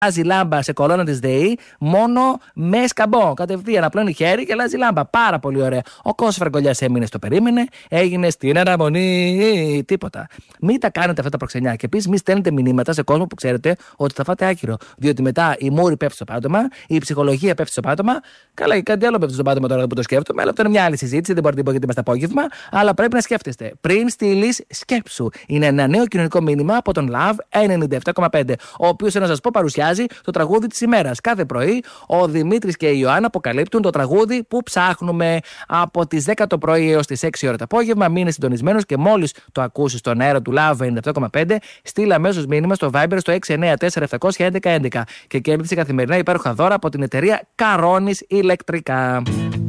αλλάζει λάμπα σε κολόνα της ΔΕΗ μόνο με σκαμπό. Κατευθείαν απλώνει χέρι και αλλάζει λάμπα. Πάρα πολύ ωραία. Ο Κώστας Φραγκολιάς έμεινε στο περίμενε, έγινε στην αναμονή. Τίποτα. Μην τα κάνετε αυτά τα προξενιά. Και επίσης μην στέλνετε μηνύματα σε κόσμο που ξέρετε ότι θα φάτε άκυρο. Διότι μετά η μούρη πέφτει στο πάτωμα, η ψυχολογία πέφτει στο πάτωμα. Καλά, και κάτι άλλο πέφτει στο πάτωμα τώρα που το σκέφτομαι. Αλλά αυτό είναι μια άλλη συζήτηση. Δεν μπορείτε να πω γιατί είμαστε απόγευμα. Αλλά πρέπει να σκέφτεστε. Πριν στείλει, σκέψου. Είναι ένα νέο κοινωνικό μήνυμα από τον Love 97,5. Ο οποίος, να σας πω, παρουσιάζει το τραγούδι της ημέρας. Κάθε πρωί ο Δημήτρης και η Ιωάννα αποκαλύπτουν το τραγούδι που ψάχνουμε. Από τις 10 το πρωί έως τις 6 ώρα το απόγευμα. Μείνε συντονισμένος και μόλις το ακούσεις στον αέρα του Love 97,5, στείλ αμέσως μήνυμα στο Viber στο 694-711-11 και κέρδισε καθημερινά υπέροχα δώρα από την εταιρεία Καρώνης Ηλεκτρικά.